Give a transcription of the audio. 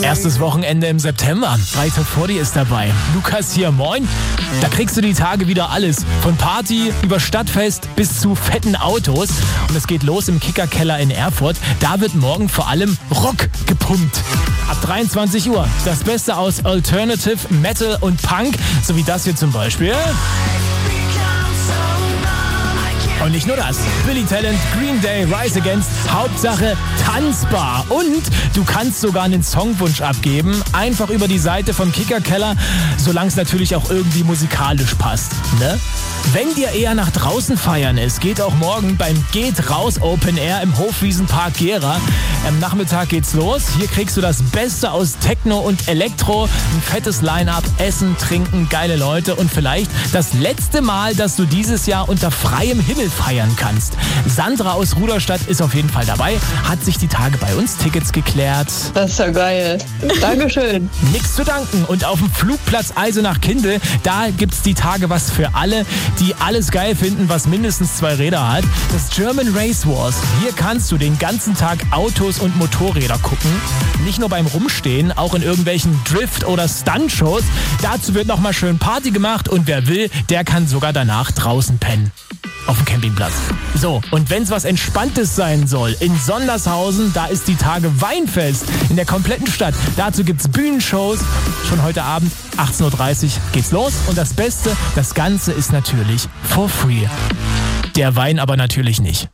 Erstes Wochenende im September. Freitag 40 ist dabei. Lukas hier, moin. Da kriegst du die Tage wieder alles. Von Party über Stadtfest bis zu fetten Autos. Und es geht los im Kickerkeller in Erfurt. Da wird morgen vor allem Rock gepumpt. Ab 23 Uhr das Beste aus Alternative, Metal und Punk. So wie das hier zum Beispiel. Und nicht nur das. Billy Talent, Green Day, Rise Against, Hauptsache tanzbar. Und du kannst sogar einen Songwunsch abgeben. Einfach über die Seite vom Kickerkeller, solange es natürlich auch irgendwie musikalisch passt. Ne? Wenn dir eher nach draußen feiern ist, geht auch morgen beim Geht Raus Open Air im Hofwiesenpark Gera. Am Nachmittag geht's los. Hier kriegst du das Beste aus Techno und Elektro. Ein fettes Line-Up, Essen, Trinken, geile Leute und vielleicht das letzte Mal, dass du dieses Jahr unter freiem Himmel feiern kannst. Sandra aus Ruderstadt ist auf jeden Fall dabei, hat sich die Tage bei uns Tickets geklärt. Das ist ja geil. Dankeschön. Nix zu danken. Und auf dem Flugplatz Eisenach-Kindl, da gibt's die Tage was für alle, die alles geil finden, was mindestens 2 Räder hat. Das German Race Wars. Hier kannst du den ganzen Tag Autos und Motorräder gucken. Nicht nur beim Rumstehen, auch in irgendwelchen Drift- oder Stunt-Shows. Dazu wird nochmal schön Party gemacht und wer will, der kann sogar danach draußen pennen. Auf dem Campingplatz. So, und wenn es was Entspanntes sein soll, in Sondershausen, da ist die Tage Weinfest in der kompletten Stadt. Dazu gibt's Bühnenshows. Schon heute Abend, 18.30 Uhr, geht's los. Und das Beste, das Ganze ist natürlich for free. Der Wein aber natürlich nicht.